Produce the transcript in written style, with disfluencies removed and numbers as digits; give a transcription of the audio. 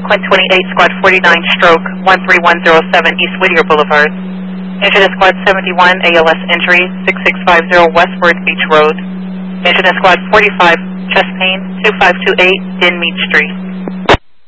Quint 28, Squad 49, stroke 13107 East Whittier Boulevard. Incident Squad 71, ALS entry 6650 Westward Beach Road. Incident Squad 45, chest pain 2528 Denmead Street.